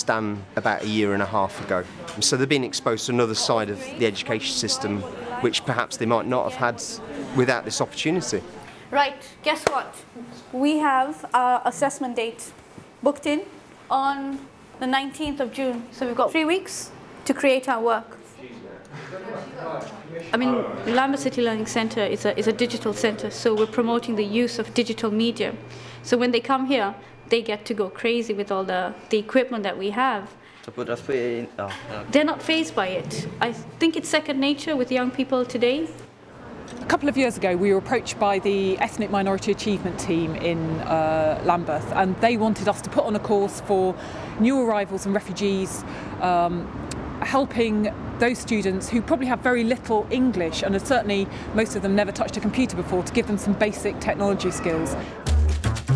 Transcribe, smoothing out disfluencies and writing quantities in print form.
Stan about a year and a half ago. So they're being exposed to another side of the education system, which perhaps they might not have had without this opportunity. Right, guess what? We have our assessment date booked in on the 19th of June. So we've got 3 weeks to create our work. I mean, Lambeth City Learning Centre is a digital centre, so we're promoting the use of digital media. So when they come here, they get to go crazy with all the equipment that we have. They're not fazed by it. I think it's second nature with young people today. A couple of years ago we were approached by the Ethnic Minority Achievement Team in Lambeth, and they wanted us to put on a course for new arrivals and refugees, helping those students who probably have very little English and certainly most of them never touched a computer before, to give them some basic technology skills.